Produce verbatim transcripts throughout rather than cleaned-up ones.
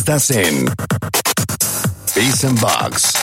Estás en Biz and Box.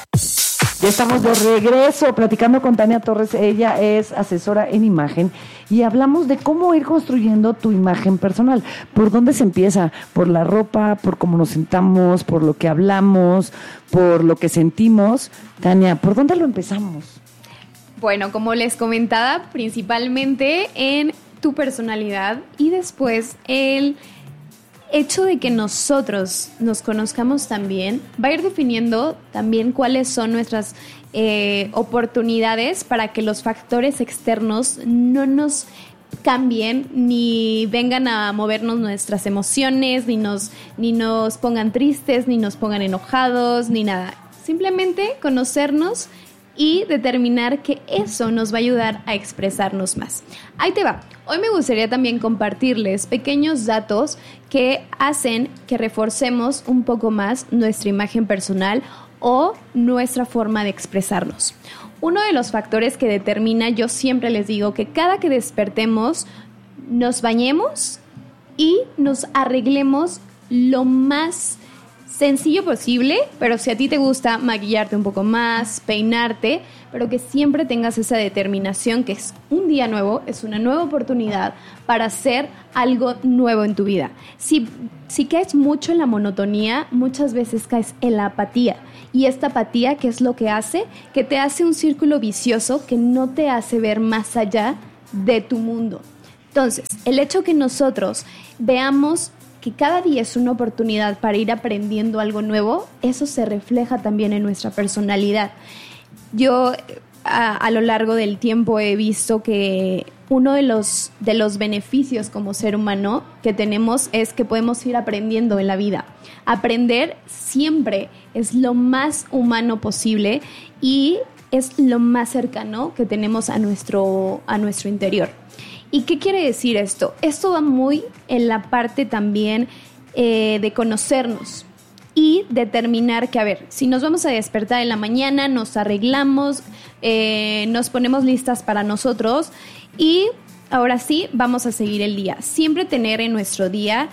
Ya estamos de regreso platicando con Tania Torres. Ella es asesora en imagen y hablamos de cómo ir construyendo tu imagen personal. ¿Por dónde se empieza? ¿Por la ropa? ¿Por cómo nos sentamos? ¿Por lo que hablamos? ¿Por lo que sentimos? Tania, ¿por dónde lo empezamos? Bueno, como les comentaba, principalmente en tu personalidad y después el hecho de que nosotros nos conozcamos también va a ir definiendo también cuáles son nuestras eh, oportunidades para que los factores externos no nos cambien ni vengan a movernos nuestras emociones, ni nos, ni nos pongan tristes, ni nos pongan enojados, ni nada. Simplemente conocernos y determinar que eso nos va a ayudar a expresarnos más. Ahí te va. Hoy me gustaría también compartirles pequeños datos que hacen que reforcemos un poco más nuestra imagen personal o nuestra forma de expresarnos. Uno de los factores que determina, yo siempre les digo que cada que despertemos, nos bañemos y nos arreglemos lo más sencillo posible, pero si a ti te gusta maquillarte un poco más, peinarte, pero que siempre tengas esa determinación que es un día nuevo, es una nueva oportunidad para hacer algo nuevo en tu vida. Si, si caes mucho en la monotonía, muchas veces caes en la apatía. Y esta apatía, ¿qué es lo que hace? Que te hace un círculo vicioso que no te hace ver más allá de tu mundo. Entonces, el hecho que nosotros veamos que cada día es una oportunidad para ir aprendiendo algo nuevo, eso se refleja también en nuestra personalidad. Yo a, a lo largo del tiempo he visto que uno de los, de los beneficios como ser humano que tenemos es que podemos ir aprendiendo en la vida. Aprender siempre es lo más humano posible y es lo más cercano que tenemos a nuestro, a nuestro interior. ¿Y qué quiere decir esto? Esto va muy en la parte también eh, de conocernos y determinar que, a ver, si nos vamos a despertar en la mañana, nos arreglamos, eh, nos ponemos listas para nosotros y ahora sí vamos a seguir el día. Siempre tener en nuestro día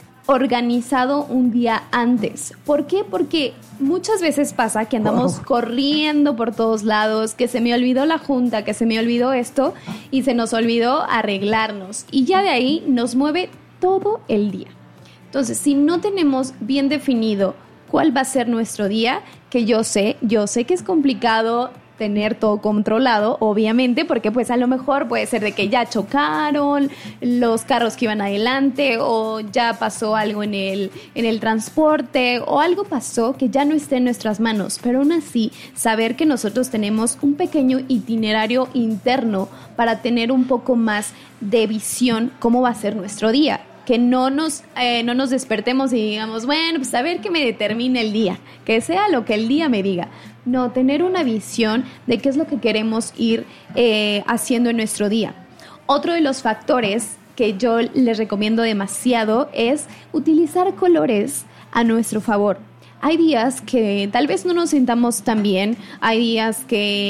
organizado un día antes. ¿Por qué? Porque muchas veces pasa que andamos wow. corriendo por todos lados, que se me olvidó la junta, que se me olvidó esto y se nos olvidó arreglarnos. Y ya de ahí nos mueve todo el día. Entonces, si no tenemos bien definido cuál va a ser nuestro día, que yo sé, yo sé que es complicado tener todo controlado, obviamente, porque pues a lo mejor puede ser de que ya chocaron los carros que iban adelante o ya pasó algo en el, en el transporte o algo pasó que ya no esté en nuestras manos, pero aún así saber que nosotros tenemos un pequeño itinerario interno para tener un poco más de visión cómo va a ser nuestro día. Que no nos, eh, no nos despertemos y digamos, bueno, pues a ver qué me determine el día, que sea lo que el día me diga. No, tener una visión de qué es lo que queremos ir eh, haciendo en nuestro día. Otro de los factores que yo les recomiendo demasiado es utilizar colores a nuestro favor. Hay días que tal vez no nos sintamos tan bien, hay días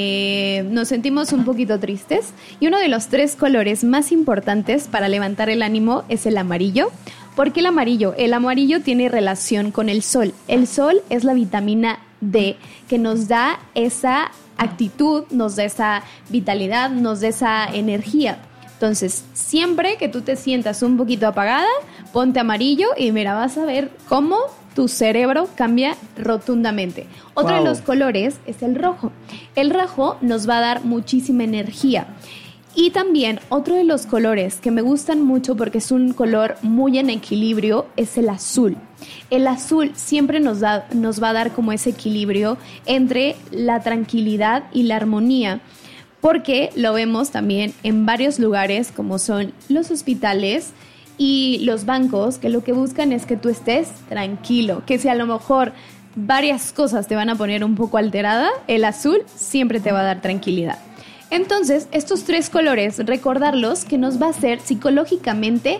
que nos sentimos un poquito tristes y uno de los tres colores más importantes para levantar el ánimo es el amarillo. ¿Por qué el amarillo? El amarillo tiene relación con el sol. El sol es la vitamina D que nos da esa actitud, nos da esa vitalidad, nos da esa energía. Entonces, siempre que tú te sientas un poquito apagada, ponte amarillo y mira, vas a ver cómo tu cerebro cambia rotundamente. Otro wow. de los colores es el rojo. El rojo nos va a dar muchísima energía. Y también otro de los colores que me gustan mucho porque es un color muy en equilibrio es el azul. El azul siempre nos da, nos va a dar como ese equilibrio entre la tranquilidad y la armonía. Porque lo vemos también en varios lugares como son los hospitales y los bancos, que lo que buscan es que tú estés tranquilo, que si a lo mejor varias cosas te van a poner un poco alterada, el azul siempre te va a dar tranquilidad. Entonces, estos tres colores, recordarlos que nos va a hacer psicológicamente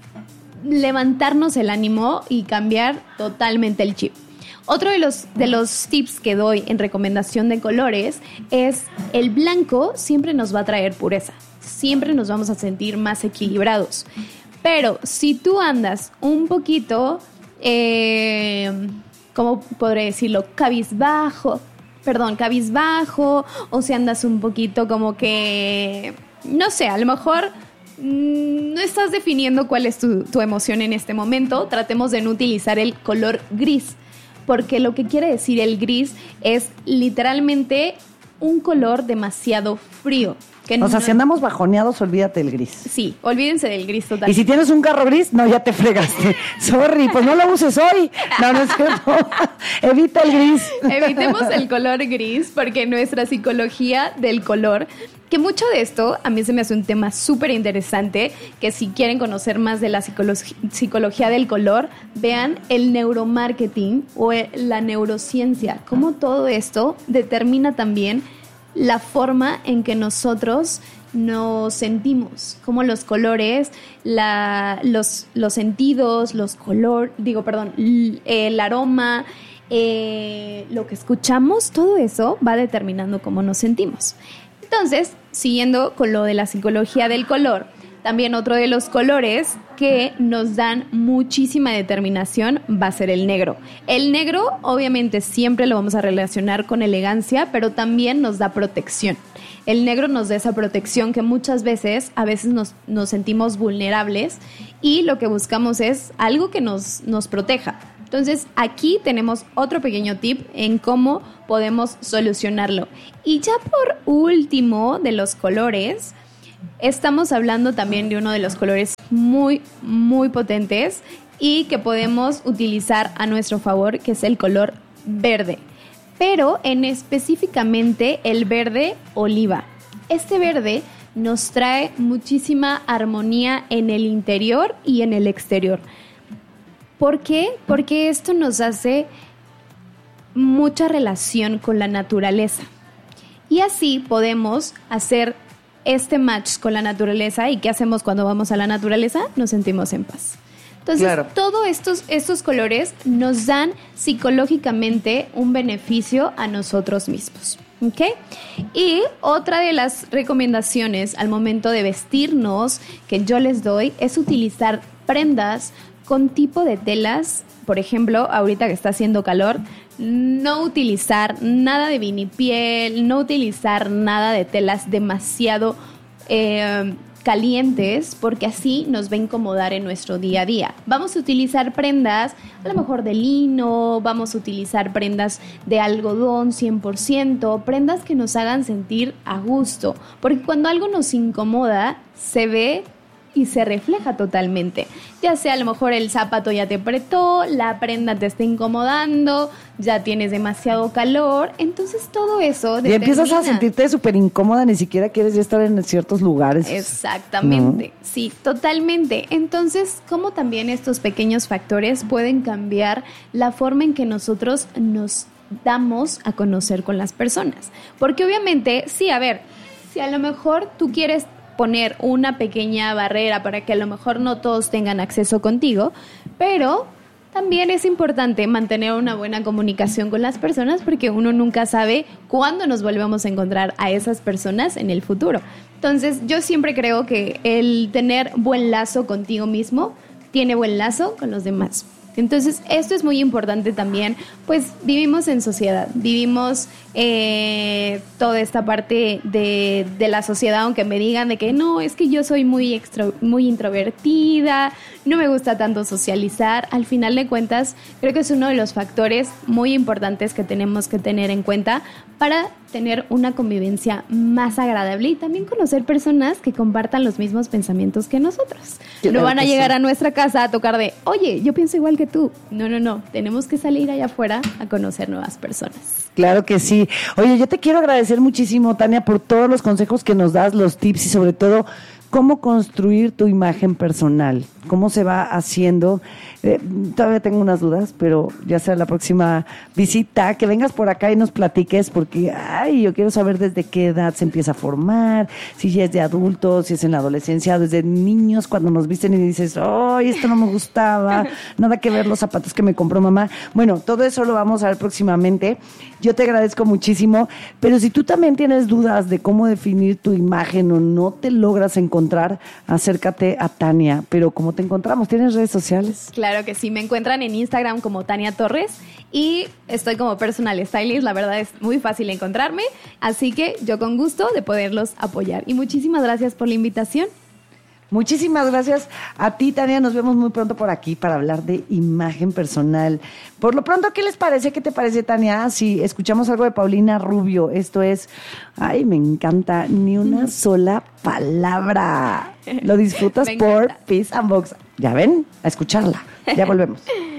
levantarnos el ánimo y cambiar totalmente el chip. Otro de los, de los tips que doy en recomendación de colores es el blanco siempre nos va a traer pureza, siempre nos vamos a sentir más equilibrados. Pero si tú andas un poquito eh, ¿cómo podré decirlo? Cabizbajo, perdón, cabizbajo, o si andas un poquito como que, no sé, a lo mejor mmm, no estás definiendo cuál es tu, tu emoción en este momento. Tratemos de no utilizar el color gris, porque lo que quiere decir el gris es literalmente un color demasiado frío. Que o no, sea, si andamos bajoneados, olvídate del gris. Sí, olvídense del gris total. Y si tienes un carro gris, no, ya te fregaste. Sorry, pues no lo uses hoy. No, no es cierto. Evita el gris. Evitemos el color gris, porque nuestra psicología del color, que mucho de esto a mí se me hace un tema súper interesante, que si quieren conocer más de la psicolo- psicología del color, vean el neuromarketing o el, la neurociencia, cómo todo esto determina también la forma en que nosotros nos sentimos, como los colores, la, los, los sentidos, los color, digo, perdón, el aroma, eh, lo que escuchamos, todo eso va determinando cómo nos sentimos. Entonces, siguiendo con lo de la psicología del color, también otro de los colores que nos dan muchísima determinación va a ser el negro. El negro, obviamente, siempre lo vamos a relacionar con elegancia, pero también nos da protección. El negro nos da esa protección que muchas veces, a veces nos, nos sentimos vulnerables y lo que buscamos es algo que nos, nos proteja. Entonces, aquí tenemos otro pequeño tip en cómo podemos solucionarlo. Y ya por último, de los colores, estamos hablando también de uno de los colores muy, muy potentes y que podemos utilizar a nuestro favor, que es el color verde. Pero en específicamente el verde oliva. Este verde nos trae muchísima armonía en el interior y en el exterior. ¿Por qué? Porque esto nos hace mucha relación con la naturaleza. Y así podemos hacer este match con la naturaleza. ¿Y qué hacemos cuando vamos a la naturaleza? Nos sentimos en paz. Entonces, claro, todos estos, estos colores nos dan psicológicamente un beneficio a nosotros mismos. ¿Ok? Y otra de las recomendaciones al momento de vestirnos que yo les doy es utilizar prendas con tipo de telas. Por ejemplo, ahorita que está haciendo calor, no utilizar nada de vinipiel, no utilizar nada de telas demasiado eh, calientes, porque así nos va a incomodar en nuestro día a día. Vamos a utilizar prendas a lo mejor de lino, vamos a utilizar prendas de algodón cien por ciento, prendas que nos hagan sentir a gusto, porque cuando algo nos incomoda, se ve y se refleja totalmente. Ya sea a lo mejor el zapato ya te apretó, la prenda te está incomodando, ya tienes demasiado calor, entonces todo eso determina. Y empiezas a sentirte súper incómoda, ni siquiera quieres ya estar en ciertos lugares. Exactamente, ¿no? Sí, totalmente. Entonces, ¿cómo también estos pequeños factores pueden cambiar la forma en que nosotros nos damos a conocer con las personas? Porque obviamente, sí, a ver, si a lo mejor tú quieres poner una pequeña barrera para que a lo mejor no todos tengan acceso contigo, pero también es importante mantener una buena comunicación con las personas, porque uno nunca sabe cuándo nos volvemos a encontrar a esas personas en el futuro. Entonces, yo siempre creo que el tener buen lazo contigo mismo tiene buen lazo con los demás. Entonces, esto es muy importante también, pues vivimos en sociedad, vivimos eh, toda esta parte de, de la sociedad, aunque me digan de que no, es que yo soy muy, extro, muy introvertida, no me gusta tanto socializar. Al final de cuentas, creo que es uno de los factores muy importantes que tenemos que tener en cuenta para tener una convivencia más agradable y también conocer personas que compartan los mismos pensamientos que nosotros. Claro, no van a llegar sí. a nuestra casa a tocar de, oye, yo pienso igual que tú. No, no, no. Tenemos que salir allá afuera a conocer nuevas personas. Claro que sí. Oye, yo te quiero agradecer muchísimo, Tania, por todos los consejos que nos das, los tips y sobre todo cómo construir tu imagen personal, cómo se va haciendo. Eh, todavía tengo unas dudas, pero ya sea la próxima visita, que vengas por acá y nos platiques, porque ay, yo quiero saber desde qué edad se empieza a formar, si ya es de adultos, si es en la adolescencia, desde niños cuando nos visten y dices, ay, esto no me gustaba, nada que ver los zapatos que me compró mamá. Bueno, todo eso lo vamos a ver próximamente. Yo te agradezco muchísimo, pero si tú también tienes dudas de cómo definir tu imagen o no te logras encontrar encontrar, acércate a Tania. Pero ¿cómo te encontramos? ¿Tienes redes sociales? Claro que sí, me encuentran en Instagram como Tania Torres y estoy como personal stylist, la verdad es muy fácil encontrarme, así que yo con gusto de poderlos apoyar. Y muchísimas gracias por la invitación. Muchísimas gracias a ti, Tania. Nos vemos muy pronto por aquí para hablar de imagen personal. Por lo pronto, ¿qué les parece? ¿Qué te parece, Tania? Si escuchamos algo de Paulina Rubio, esto es, ay, me encanta, ni una sola palabra. Lo disfrutas por Peace and Box. Ya ven, a escucharla. Ya volvemos.